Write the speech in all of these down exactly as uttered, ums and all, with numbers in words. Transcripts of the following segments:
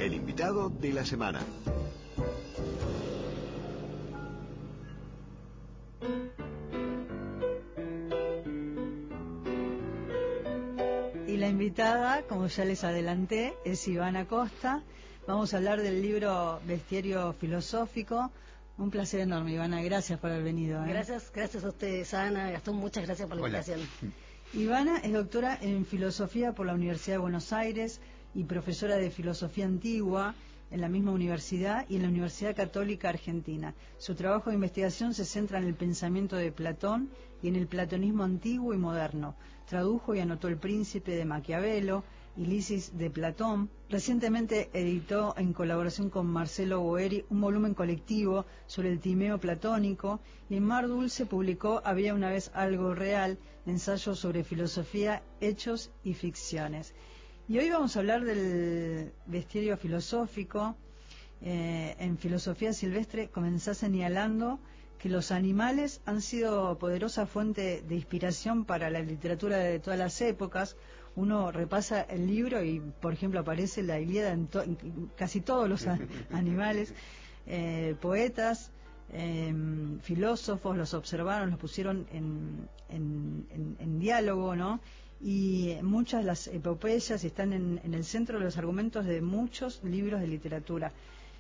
el invitado de la semana. Y la invitada, como ya les adelanté, es Ivana Costa. Vamos a hablar del libro Bestiario Filosófico. Un placer enorme, Ivana, gracias por haber venido. ¿eh? Gracias, gracias a ustedes, Ana, Gastón, muchas gracias por la Hola. invitación. Ivana es doctora en Filosofía por la Universidad de Buenos Aires y profesora de Filosofía Antigua en la misma universidad y en la Universidad Católica Argentina. Su trabajo de investigación se centra en el pensamiento de Platón y en el platonismo antiguo y moderno. Tradujo y anotó El Príncipe de Maquiavelo y Lisis de Platón. Recientemente editó, en colaboración con Marcelo Boeri, un volumen colectivo sobre el Timeo platónico, y en Mar Dulce publicó Había una vez algo real, ensayos sobre filosofía, hechos y ficciones. Y hoy vamos a hablar del bestiario filosófico. Eh, en Filosofía Silvestre comenzá señalando que los animales han sido poderosa fuente de inspiración para la literatura de todas las épocas. Uno repasa el libro y, por ejemplo, aparece la Ilíada en, to en casi todos los animales. Eh, poetas, eh, filósofos los observaron, los pusieron en, en, en, en diálogo, ¿no? Y muchas de las epopeyas están en, en el centro de los argumentos de muchos libros de literatura.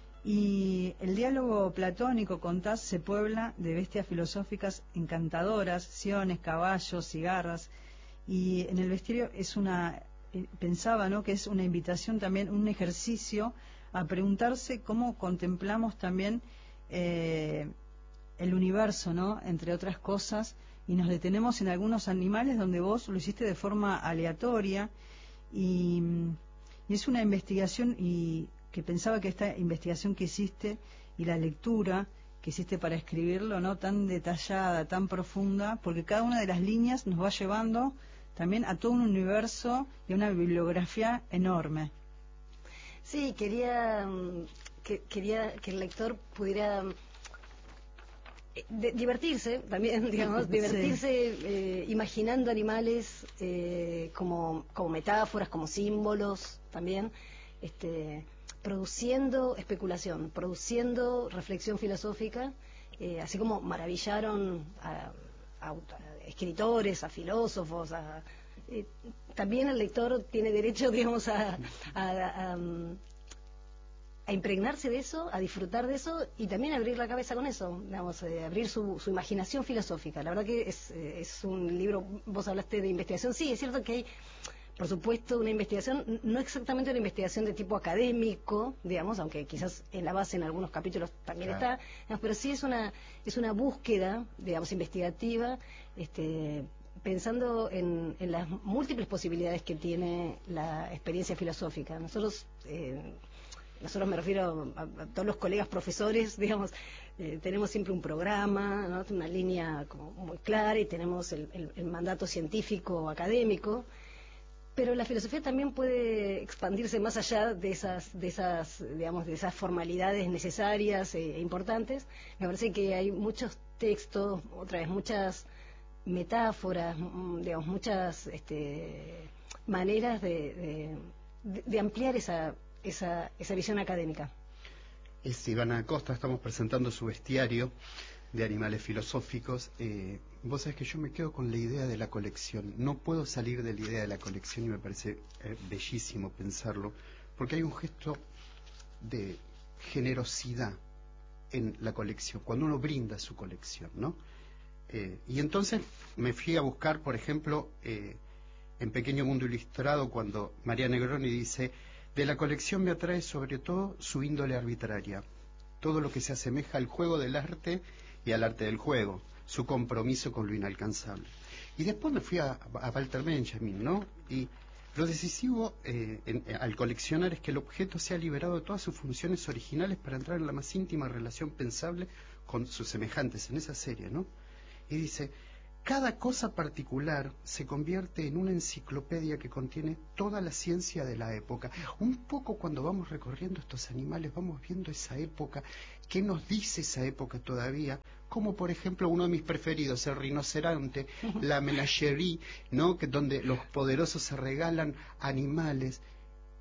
Y el diálogo platónico, contás, se puebla de bestias filosóficas encantadoras, siones, caballos, cigarras, y en el bestiario es una, pensaba, ¿no?, que es una invitación también, un ejercicio a preguntarse cómo contemplamos también eh, el universo, ¿no?, entre otras cosas, y nos detenemos en algunos animales donde vos lo hiciste de forma aleatoria, y, y es una investigación y que pensaba que esta investigación que hiciste y la lectura que hiciste para escribirlo, ¿no?, tan detallada, tan profunda, porque cada una de las líneas nos va llevando también a todo un universo y a una bibliografía enorme. Sí, quería que, quería que el lector pudiera de, divertirse también, digamos, divertirse sí. eh, imaginando animales eh, como, como metáforas, como símbolos también, este, produciendo especulación, produciendo reflexión filosófica, eh, así como maravillaron a, a, a escritores, a filósofos, a, eh, también el lector tiene derecho, digamos, a, a, a, a impregnarse de eso, a disfrutar de eso y también abrir la cabeza con eso, digamos, eh, abrir su, su imaginación filosófica. La verdad que es, eh, es un libro, vos hablaste de investigación, sí, es cierto que hay, por supuesto, una investigación, no exactamente una investigación de tipo académico, digamos, aunque quizás en la base en algunos capítulos también claro. está, digamos, pero sí es una es una búsqueda, digamos, investigativa, este, pensando en, en las múltiples posibilidades que tiene la experiencia filosófica. Nosotros, eh, nosotros me refiero a, a todos los colegas profesores, digamos, eh, tenemos siempre un programa, ¿no?, una línea como muy clara y tenemos el, el, el mandato científico académico. Pero la filosofía también puede expandirse más allá de esas, de esas, digamos, de esas formalidades necesarias e importantes. Me parece que hay muchos textos, otra vez, muchas metáforas, digamos, muchas este, maneras de, de, de ampliar esa, esa, esa visión académica. Es Ivana Costa, estamos presentando su bestiario de animales filosóficos. Eh, vos sabés que yo me quedo con la idea de la colección. No puedo salir de la idea de la colección y me parece eh, bellísimo pensarlo, porque hay un gesto de generosidad en la colección, cuando uno brinda su colección, ¿no? Eh, y entonces me fui a buscar, por ejemplo, eh, en Pequeño Mundo Ilustrado, cuando María Negroni dice: de la colección me atrae sobre todo su índole arbitraria, todo lo que se asemeja al juego del arte y al arte del juego, su compromiso con lo inalcanzable. Y después me fui a, a Walter Benjamin, ¿no? Y lo decisivo eh, en, al coleccionar es que el objeto sea liberado de todas sus funciones originales para entrar en la más íntima relación pensable con sus semejantes en esa serie, ¿no? Y dice: cada cosa particular se convierte en una enciclopedia que contiene toda la ciencia de la época. Un poco cuando vamos recorriendo estos animales vamos viendo esa época, qué nos dice esa época todavía, como por ejemplo uno de mis preferidos, el rinoceronte, la menagerie, ¿no?, que donde los poderosos se regalan animales.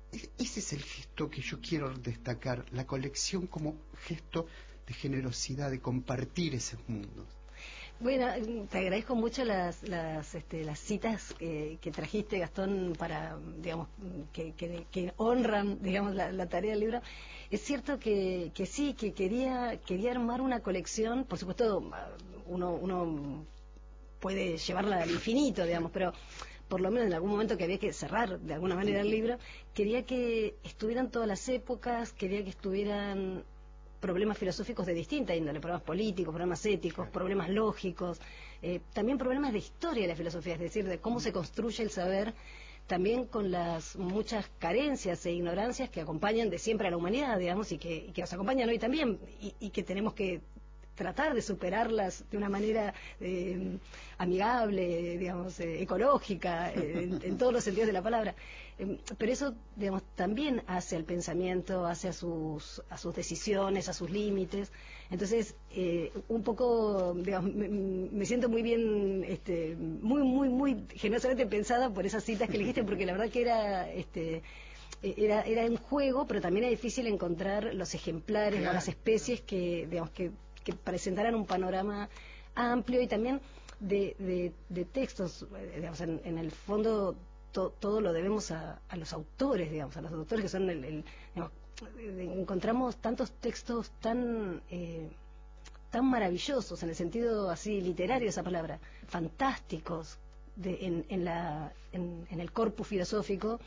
ese es el gesto que yo quiero destacar, la colección como gesto de generosidad, de compartir esos mundos. Bueno, te agradezco mucho las las, este, las citas que, que trajiste, Gastón, para, digamos, que, que, que honran, digamos, la, la tarea del libro. Es cierto que, que sí, que quería quería armar una colección, por supuesto, uno, uno puede llevarla al infinito, digamos, pero por lo menos en algún momento que había que cerrar de alguna manera el libro, quería que estuvieran todas las épocas, quería que estuvieran problemas filosóficos de distinta índole, problemas políticos, problemas éticos, problemas lógicos, eh, también problemas de historia de la filosofía, es decir, de cómo se construye el saber, también con las muchas carencias e ignorancias que acompañan de siempre a la humanidad, digamos, y que, y que nos acompañan hoy también, y, y que tenemos que tratar de superarlas de una manera eh, amigable, digamos, eh, ecológica, eh, en, en todos los sentidos de la palabra. Eh, pero eso, digamos, también hace al pensamiento, hace a sus, a sus decisiones, a sus límites. Entonces, eh, un poco, digamos, me, me siento muy bien, este, muy, muy, muy generosamente pensada por esas citas que elegiste, porque la verdad que era... Este, Era, era en juego, pero también era difícil encontrar los ejemplares, claro, o las especies que, digamos, que, que presentaran un panorama amplio y también de, de, de textos, digamos, en, en el fondo to, todo lo debemos a, a los autores, digamos, a los autores que son el, el digamos, encontramos tantos textos tan eh, tan maravillosos en el sentido así literario de esa palabra, fantásticos de, en, en la en, en el corpus filosófico.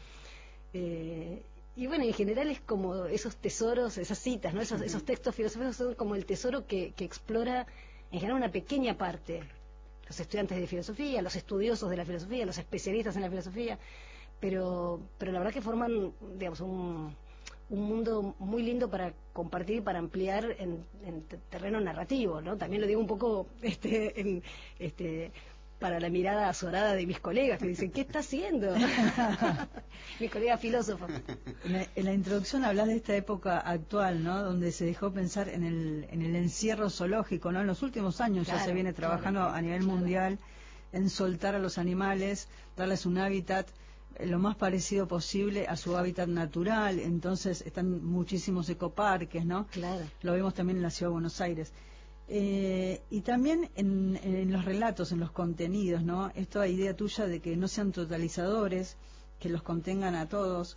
Eh, y bueno, en general es como esos tesoros, esas citas, ¿no? Esos, esos textos filosóficos son como el tesoro que, que explora en general una pequeña parte, los estudiantes de filosofía, los estudiosos de la filosofía, los especialistas en la filosofía, pero, pero la verdad que forman, digamos, un, un mundo muy lindo para compartir y para ampliar en, en terreno narrativo, ¿no? También lo digo un poco este, en, este para la mirada azorada de mis colegas que dicen, ¿qué está haciendo? Mis colegas filósofos. En la, en la introducción hablas de esta época actual, ¿no? Donde se dejó pensar en el, en el encierro zoológico, ¿no? En los últimos años claro, ya se viene trabajando claro, a nivel claro. mundial en soltar a los animales, darles un hábitat eh, lo más parecido posible a su hábitat natural. Entonces están muchísimos ecoparques, ¿no? Claro. Lo vemos también en la Ciudad de Buenos Aires. Eh, y también en, en los relatos, en los contenidos, ¿no? Esta idea tuya de que no sean totalizadores, que los contengan a todos.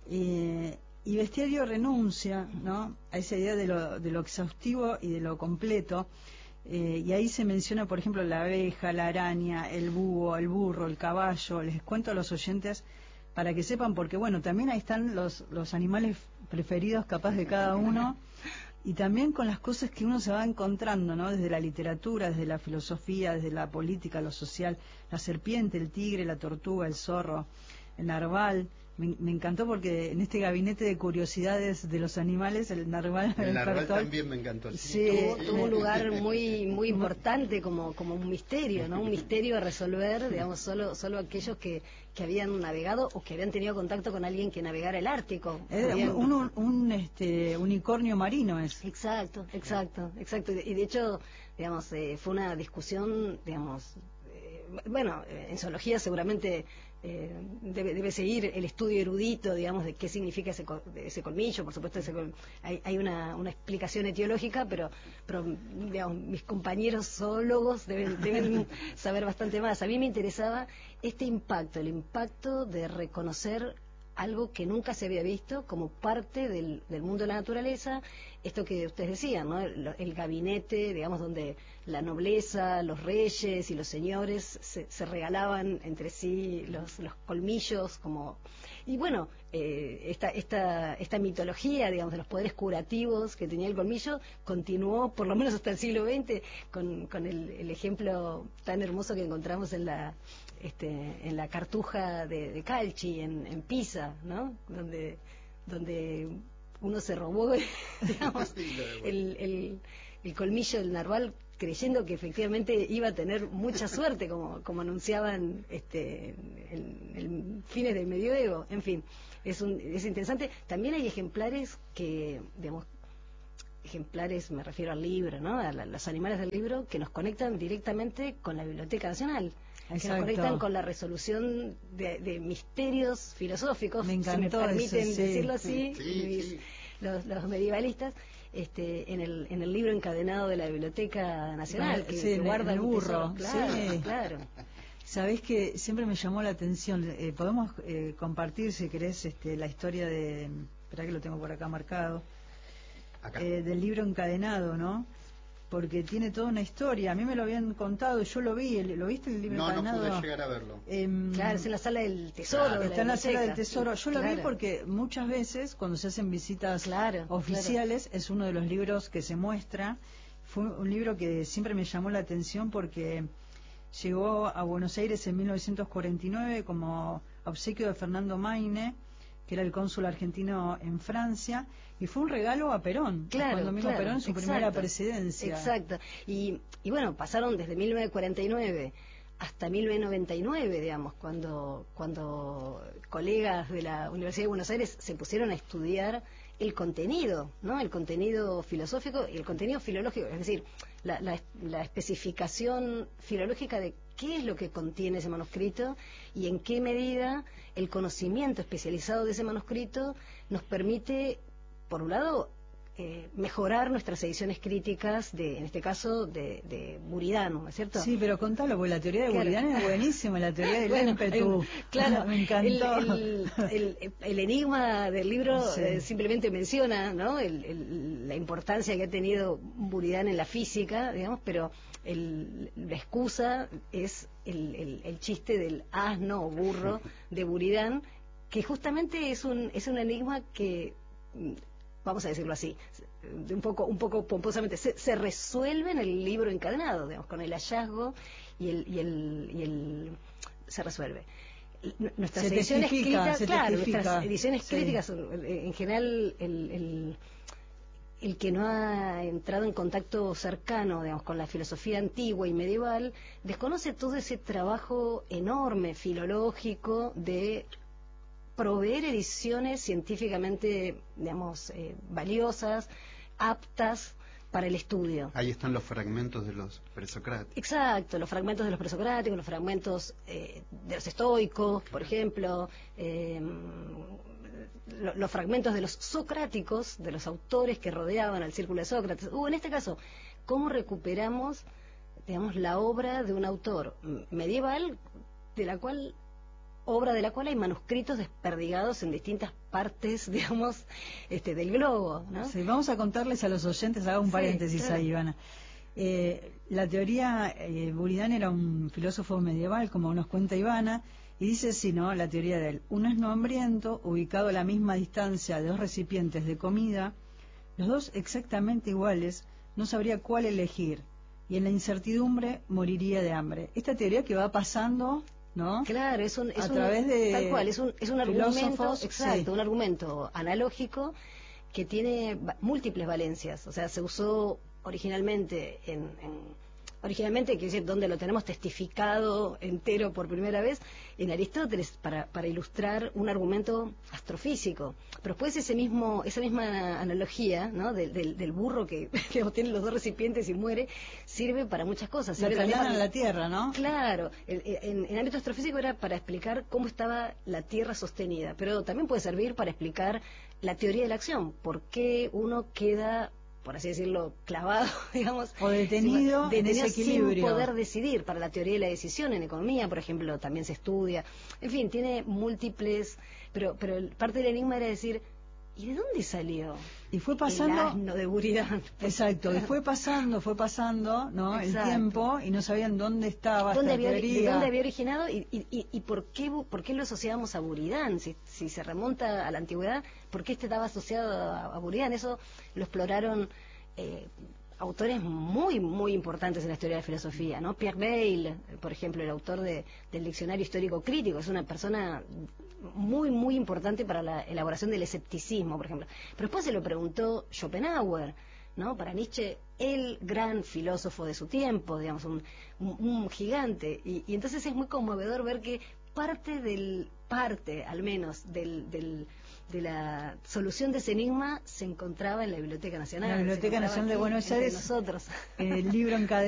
Eh, y Bestiario renuncia, ¿no?, a esa idea de lo, de lo exhaustivo y de lo completo. Eh, y ahí se menciona, por ejemplo, la abeja, la araña, el búho, el burro, el caballo. Les cuento a los oyentes para que sepan, porque bueno, también ahí están los, los animales preferidos capaz de cada uno. Y también con las cosas que uno se va encontrando, ¿no? Desde la literatura, desde la filosofía, desde la política, lo social, la serpiente, el tigre, la tortuga, el zorro, el narval. Me, me encantó porque en este gabinete de curiosidades de los animales, el narval... El, el narval también me encantó. Sí, tuvo, tuvo un lugar muy muy importante como como un misterio, ¿no? Un misterio a resolver, digamos, solo solo aquellos que, que habían navegado o que habían tenido contacto con alguien que navegara el Ártico. Era un, un, un este, unicornio marino es. Exacto, exacto, exacto. Y de hecho, digamos, eh, fue una discusión, digamos, eh, bueno, en zoología seguramente... Eh, debe, debe seguir el estudio erudito, digamos, de qué significa ese, ese colmillo. Por supuesto, ese col hay, hay una, una explicación etiológica, pero, pero digamos, mis compañeros zoólogos deben, deben saber bastante más. A mí me interesaba este impacto, el impacto de reconocer algo que nunca se había visto como parte del, del mundo de la naturaleza, esto que ustedes decían, ¿no? El, el gabinete, digamos, donde la nobleza, los reyes y los señores se, se regalaban entre sí los, los colmillos, como... Y bueno, eh, esta, esta, esta mitología, digamos, de los poderes curativos que tenía el colmillo, continuó por lo menos hasta el siglo veinte, con, con el, el ejemplo tan hermoso que encontramos en la... Este, en la cartuja de, de Calci, en, en Pisa, ¿no? Donde, donde uno se robó, digamos, el, el, el colmillo del narval, creyendo que efectivamente iba a tener mucha suerte, como, como anunciaban este, en, en fines del medioevo. En fin, es, un, es interesante. También hay ejemplares que, digamos, ejemplares, me refiero al libro, ¿no? A la, los animales del libro, que nos conectan directamente con la Biblioteca Nacional. que nos conectan con la resolución de, de misterios filosóficos, me encantó, si me permiten eso, sí. decirlo así, Sí, mis, sí. Los, los medievalistas. Este, en el en el libro encadenado de la Biblioteca Nacional, que, sí, que en guarda el un burro, tesoro. Claro, sí. claro. Sabés que siempre me llamó la atención. Eh, podemos eh, compartir, si querés, este, la historia de. Esperá que lo tengo por acá marcado. Acá. Eh, del libro encadenado, ¿no? Porque tiene toda una historia. A mí me lo habían contado, yo lo vi. ¿Lo viste el libro No, encadenado? no pude llegar a verlo. Eh, Claro, es en la sala del tesoro. Claro. De la Está en la sala del biblioteca. tesoro. Yo lo Claro. vi porque muchas veces cuando se hacen visitas Claro, oficiales es uno de los libros que se muestra. Fue un libro que siempre me llamó la atención porque llegó a Buenos Aires en mil novecientos cuarenta y nueve como obsequio de Fernando Maine, que era el cónsul argentino en Francia, y fue un regalo a Perón, Claro, cuando mismo claro, Perón en su exacto, primera presidencia. Exacto. Y, y bueno, pasaron desde mil novecientos cuarenta y nueve hasta mil novecientos noventa y nueve, digamos, cuando, cuando colegas de la Universidad de Buenos Aires se pusieron a estudiar el contenido, ¿no? El contenido filosófico y el contenido filológico, es decir, la, la, la especificación filológica de qué es lo que contiene ese manuscrito y en qué medida el conocimiento especializado de ese manuscrito nos permite, por un lado, eh, mejorar nuestras ediciones críticas, de, en este caso, de, de Buridan, ¿no es cierto? Sí, pero contalo, porque la teoría de Claro. Buridan es buenísima, la teoría del Bueno, ímpetu. eh, claro, me encantó. El, el, el, el enigma del libro Sí. eh, simplemente menciona, ¿no? El, el, la importancia que ha tenido Buridan en la física, digamos, pero el, la excusa es el, el, el chiste del asno o burro de Buridan, que justamente es un, es un enigma que, vamos a decirlo así, un poco, un poco pomposamente, se, se resuelve en el libro encadenado, digamos, con el hallazgo y el, y el, y el se resuelve. Nuestras se ediciones críticas, claro, testifica. nuestras ediciones Sí. críticas son, en general, el, el, el que no ha entrado en contacto cercano, digamos, con la filosofía antigua y medieval, desconoce todo ese trabajo enorme filológico de proveer ediciones científicamente, digamos, eh, valiosas, aptas para el estudio. Ahí están los fragmentos de los presocráticos. Exacto, los fragmentos de los presocráticos, los fragmentos eh, de los estoicos, por ejemplo, eh, lo, los fragmentos de los socráticos, de los autores que rodeaban al círculo de Sócrates. O en este caso, ¿cómo recuperamos, digamos, la obra de un autor medieval de la cual obra de la cual hay manuscritos desperdigados en distintas partes, digamos, este, del globo, ¿no? Sí, vamos a contarles a los oyentes, hago un Sí, paréntesis claro. ahí, Ivana. Eh, la teoría, eh, Buridan era un filósofo medieval, como nos cuenta Ivana, y dice así, ¿no? La teoría de él: un asno hambriento, ubicado a la misma distancia de dos recipientes de comida, los dos exactamente iguales, no sabría cuál elegir, y en la incertidumbre moriría de hambre. Esta teoría que va pasando, ¿no? Claro, es un, es a un- través de tal cual, es un, es un argumento, filósofos, exacto, sí. un argumento analógico que tiene va- múltiples valencias. O sea, se usó originalmente en, en- originalmente, quiero decir, donde lo tenemos testificado entero por primera vez, en Aristóteles, para, para ilustrar un argumento astrofísico. Pero después ese mismo, esa misma analogía, ¿no? del, del, del burro que, que tiene los dos recipientes y muere, sirve para muchas cosas. La Sirve también trasladan para- a la Tierra, ¿no? Claro, el- en, en ámbito astrofísico era para explicar cómo estaba la Tierra sostenida, pero también puede servir para explicar la teoría de la acción, por qué uno queda, por así decirlo, clavado, digamos, O detenido en detenido ese equilibrio. sin poder decidir. Para la teoría de la decisión en economía, por ejemplo, también se estudia. En fin, tiene múltiples, pero, pero el- parte del enigma era decir, ¿y de dónde salió Y fue el pasando, asno de Buridan? exacto, y fue pasando, fue pasando, ¿no? El Exacto. tiempo, y no sabían dónde estaba ¿Dónde esta había, ¿De teoría. dónde había originado y, y, y- y por, qué, bu- por qué lo asociábamos a Buridan? Si, si se remonta a la antigüedad, ¿por qué este estaba asociado a, a Buridan? Eso lo exploraron eh, autores muy, muy importantes en la historia de la filosofía, ¿no? Pierre Bayle, por ejemplo, el autor de, del Diccionario Histórico Crítico, es una persona muy, muy importante para la elaboración del escepticismo, por ejemplo. Pero después se lo preguntó Schopenhauer, ¿no? Para Nietzsche, el gran filósofo de su tiempo, digamos, un, un, un gigante. Y, y entonces es muy conmovedor ver que parte del, parte al menos, del, del, de la solución de ese enigma se encontraba en la Biblioteca Nacional. En la Biblioteca se encontraba Nacional de aquí, Buenos entre Aires, nosotros. el libro encadenado